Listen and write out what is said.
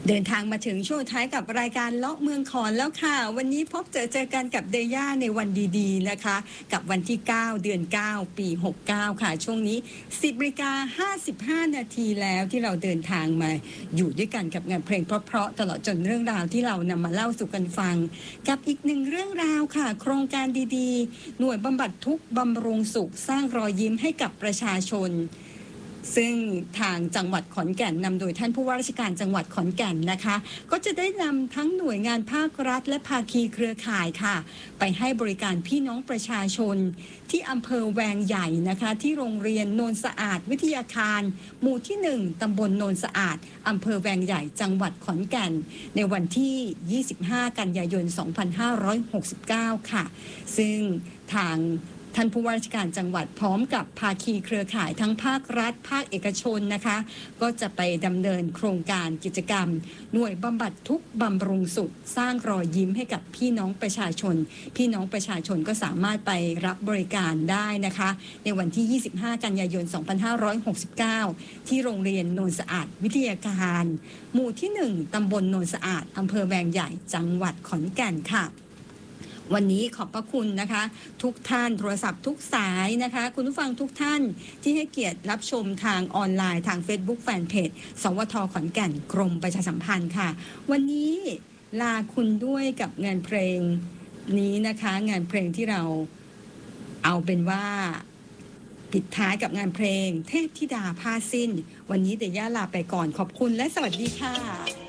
เดินทางมาถึงช่วงท้ายกับรายการเลาะเมืองขอนแล้วค่ะวันนี้พบเจอกันกับเดย่าในวันดีๆนะคะกับวันที่9เดือน9ปี69ค่ะช่วงนี้10:55 นาทีแล้วที่เราเดินทางมาอยู่ด้วยกันกับงานเพลงเพราะๆตลอดจนเรื่องราวที่เรานำมาเล่าสู่กันฟังกับอีกหนึ่งเรื่องราวค่ะโครงการดีๆหน่วยบำบัดทุกข์บำรุงสุขสร้างรอยยิ้มให้กับประชาชนซึ่งทางจังหวัดขอนแก่นนำโดยท่านผู้ว่าราชการจังหวัดขอนแก่นนะคะก็จะได้นำทั้งหน่วยงานภาครัฐและภาคีเครือข่ายค่ะไปให้บริการพี่น้องประชาชนที่อำเภอแวงใหญ่นะคะที่โรงเรียนโนนสะอาดวิทยาคารหมู่ที่1ตำบลโนนสะอาดอำเภอแวงใหญ่จังหวัดขอนแก่นในวันที่25กันยายน2569ค่ะซึ่งทางท่านผู้ว่าราชการจังหวัดพร้อมกับภาคีเครือข่ายทั้งภาครัฐภาคเอกชนนะคะก็จะไปดำเนินโครงการกิจกรรมหน่วยบำบัดทุกข์บำรุงสุขสร้างรอยยิ้มให้กับพี่น้องประชาชนพี่น้องประชาชนก็สามารถไปรับบริการได้นะคะในวันที่25กันยายน2569ที่โรงเรียนโนนสะอาดวิทยาการหมู่ที่1ตำบลโนนสะอาดอำเภอแวงใหญ่จังหวัดขอนแก่นค่ะวันนี้ขอบพระคุณนะคะทุกท่านโทรศัพท์ทุกสายนะคะคุณผู้ฟังทุกท่านที่ให้เกียรติรับชมทางออนไลน์ทาง Facebook Fanpage สวทขอนแก่นกรมประชาสัมพันธ์ค่ะวันนี้ลาคุณด้วยกับงานเพลงนี้นะคะงานเพลงที่เราเอาเป็นว่าปิดท้ายกับงานเพลงเทพธิดาผ้าสิ้นวันนี้เดย่าลาไปก่อนขอบคุณและสวัสดีค่ะ